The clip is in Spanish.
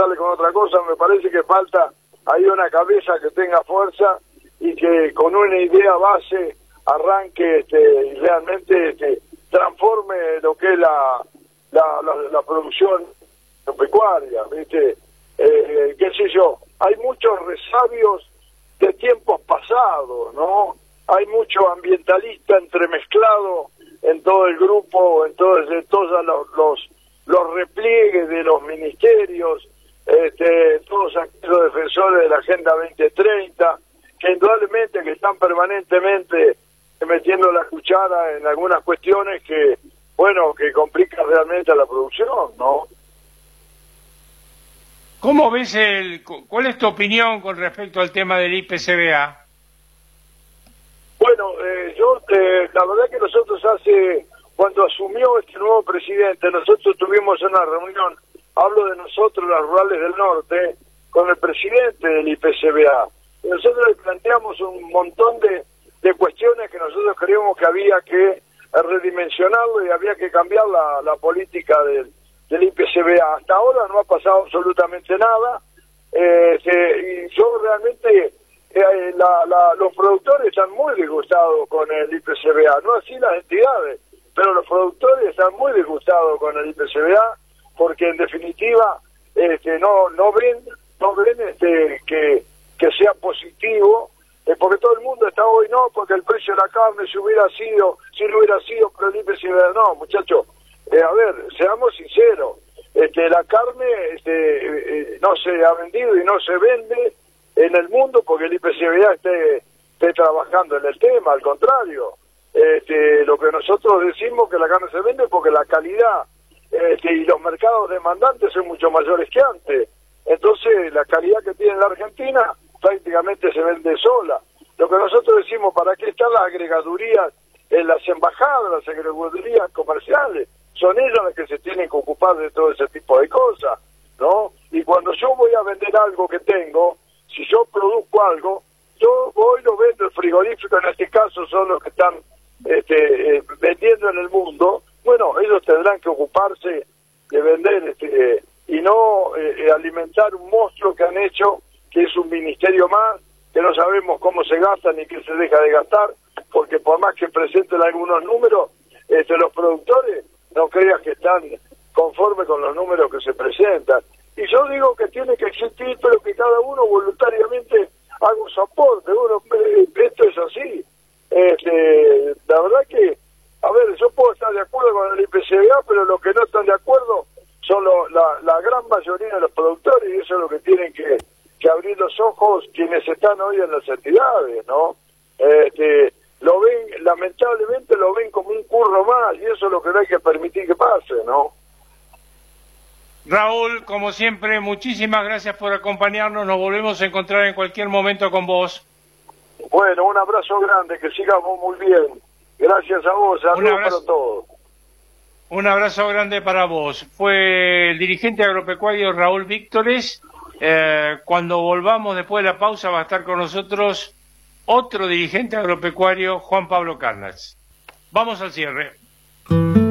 sale con otra cosa. Me parece que falta ahí una cabeza que tenga fuerza y que con una idea base arranque y realmente transforme lo que es la producción pecuaria, ¿viste? Qué sé yo, hay muchos resabios de tiempos pasados, ¿no? Hay mucho ambientalista entremezclado en todo el grupo, en todos los repliegues de los ministerios, todos aquellos defensores de la Agenda 2030, que indudablemente que están permanentemente metiendo la cuchara en algunas cuestiones que, bueno, que complican realmente a la producción, ¿no? ¿Cómo ves cuál es tu opinión con respecto al tema del IPCBA? Bueno, la verdad que nosotros cuando asumió este nuevo presidente, nosotros tuvimos una reunión, hablo de nosotros, las rurales del norte, con el presidente del IPCBA. Y nosotros le planteamos un montón de cuestiones que nosotros creíamos que había que redimensionarlo y había que cambiar la política del IPCBA. Hasta ahora no ha pasado absolutamente nada, y yo realmente, los productores están muy disgustados con el IPCBA, no así las entidades, pero los productores están muy disgustados con el IPCBA, porque en definitiva no ven que sea positivo, porque todo el mundo está hoy, no, porque el precio de la carne si no hubiera sido por el IPCBA, no, muchachos. A ver, seamos sinceros, la carne no se ha vendido y no se vende en el mundo porque el IPCBA esté trabajando en el tema, al contrario. Lo que nosotros decimos que la carne se vende porque la calidad y los mercados demandantes son mucho mayores que antes. Entonces, la calidad que tiene la Argentina prácticamente se vende sola. Lo que nosotros decimos, ¿para qué están las agregadurías en las embajadas, las agregadurías comerciales? Son ellas las que se tienen que ocupar de todo ese tipo de cosas, ¿no? Y cuando yo voy a vender algo que tengo, si yo produzco algo, yo voy y lo vendo. El frigorífico en este caso son los que están vendiendo en el mundo. Bueno, ellos tendrán que ocuparse de vender y no alimentar un monstruo que han hecho, que es un ministerio más, que no sabemos cómo se gasta ni qué se deja de gastar, porque por más que presenten algunos números, los productores no creas que están conformes con los números que se presentan. Y yo digo que tiene que existir, pero que cada uno voluntariamente haga un soporte. Esto es así. La verdad que, a ver, yo puedo estar de acuerdo con el IPCBA, pero los que no están de acuerdo son la gran mayoría de los productores, y eso es lo que tienen que abrir los ojos quienes están hoy en las entidades, ¿no? Lo ven, lamentablemente lo ven como un curro más, y eso es lo que no hay que permitir que pase, ¿no? Raúl, como siempre, muchísimas gracias por acompañarnos, nos volvemos a encontrar en cualquier momento con vos. Bueno, un abrazo grande, que sigamos muy bien. Gracias a vos, saludos para todos. Un abrazo grande para vos. Fue el dirigente agropecuario Raúl Víctores. Cuando volvamos después de la pausa va a estar con nosotros otro dirigente agropecuario, Juan Pablo Carnas. Vamos al cierre.